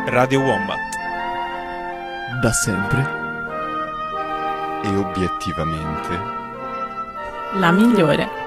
Radio Wombat. Da sempre. E obiettivamente. La migliore.